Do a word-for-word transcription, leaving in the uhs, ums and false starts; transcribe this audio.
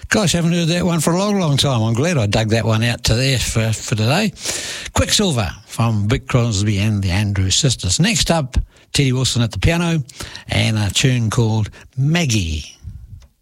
Gosh, I haven't heard that one for a long, long time. I'm glad I dug that one out to there for, for today. Quicksilver from Big Crosby and the Andrews Sisters. Next up, Teddy Wilson at the piano and a tune called Maggie.